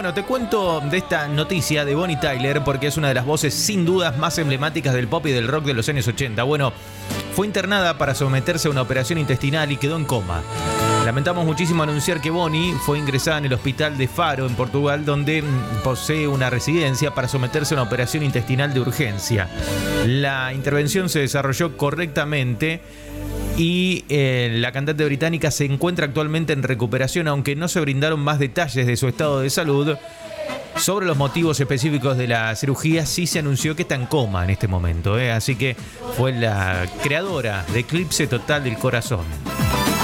bueno, te cuento de esta noticia de Bonnie Tyler porque es una de las voces sin dudas más emblemáticas del pop y del rock de los años 80. Bueno, fue internada para someterse a una operación intestinal y quedó en coma. Lamentamos muchísimo anunciar que Bonnie fue ingresada en el hospital de Faro, en Portugal, donde posee una residencia para someterse a una operación intestinal de urgencia. La intervención se desarrolló correctamente y la cantante británica se encuentra actualmente en recuperación, aunque no se brindaron más detalles de su estado de salud. Sobre los motivos específicos de la cirugía sí se anunció que está en coma en este momento, así que fue la creadora de Eclipse Total del Corazón.